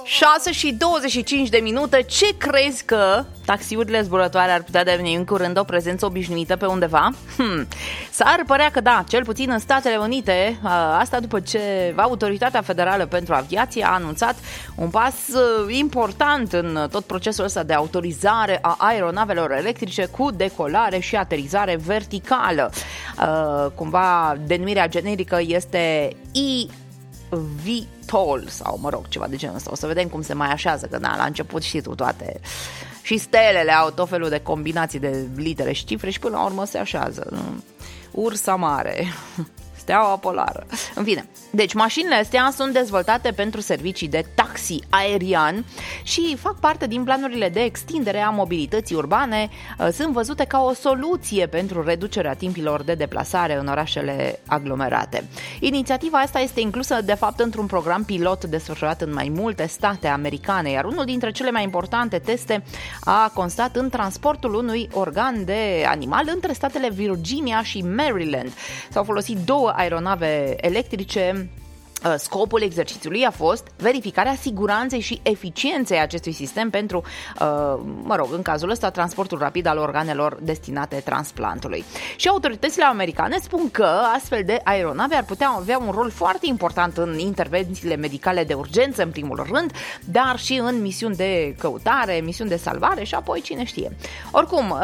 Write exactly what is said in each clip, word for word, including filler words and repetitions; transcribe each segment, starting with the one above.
șase și douăzeci și cinci de minute. Ce crezi că taxiurile zburătoare ar putea deveni în curând o prezență obișnuită pe undeva? Hmm. S-ar părea că da, cel puțin în Statele Unite. Asta după ce Autoritatea Federală pentru Aviație a anunțat un pas important în tot procesul ăsta de autorizare a aeronavelor electrice cu decolare și aterizare verticală. Cumva denumirea generică este E V TOL sau mă rog, ceva de genul ăsta. O să vedem cum se mai așează, că na, la început știi tu toate și stelele au tot felul de combinații de litere și cifre și până la urmă se așează. Ursa mare, steaua polară. În fine, deci mașinile astea sunt dezvoltate pentru servicii de taxi aerian și fac parte din planurile de extindere a mobilității urbane. Sunt văzute ca o soluție pentru reducerea timpilor de deplasare în orașele aglomerate. Inițiativa asta este inclusă de fapt într-un program pilot desfășurat în mai multe state americane, iar unul dintre cele mai importante teste a constat în transportul unui organ de animal între statele Virginia și Maryland. S-au folosit două aeronave electrice. Scopul exercițiului a fost verificarea siguranței și eficienței acestui sistem pentru, mă rog, în cazul ăsta, transportul rapid al organelor destinate transplantului. Și autoritățile americane spun că astfel de aeronave ar putea avea un rol foarte important în intervențiile medicale de urgență, în primul rând, dar și în misiuni de căutare, misiuni de salvare și apoi cine știe. Oricum,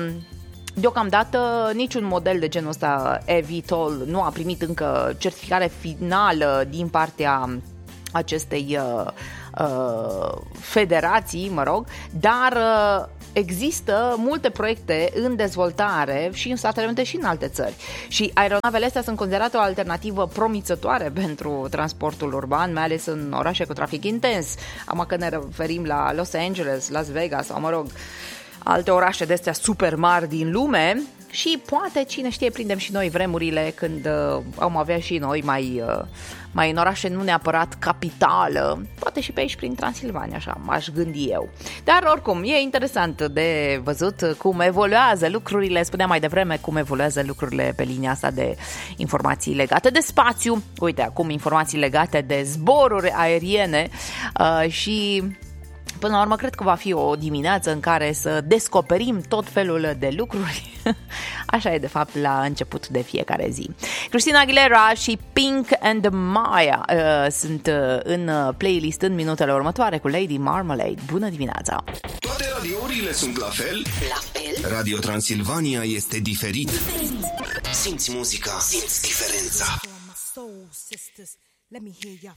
deocamdată niciun model de genul ăsta E V TOL nu a primit încă certificare finală din partea acestei uh, uh, federații, mă rog, dar uh, există multe proiecte în dezvoltare și în Statele Unite și în alte țări. Și aeronavele astea sunt considerate o alternativă promițătoare pentru transportul urban, mai ales în orașe cu trafic intens. Am că ne referim la Los Angeles, Las Vegas sau, mă rog, alte orașe de astea super mari din lume și poate, cine știe, prindem și noi vremurile când uh, am avea și noi mai, uh, mai în orașe nu neapărat capitală, poate și pe aici prin Transilvania, așa m-aș gândi eu. Dar oricum, e interesant de văzut cum evoluează lucrurile, spuneam mai devreme cum evoluează lucrurile pe linia asta de informații legate de spațiu, uite acum informații legate de zboruri aeriene uh, și... Până la urmă, cred că va fi o dimineață în care să descoperim tot felul de lucruri. Așa e, de fapt, la început de fiecare zi. Christina Aguilera și Pink and Maya uh, sunt uh, în playlist în minutele următoare cu Lady Marmalade. Bună dimineața! Toate radiourile sunt la fel? La fel? Radio Transilvania este diferit. Diferit. Simți muzica, simți diferența. Let me hear your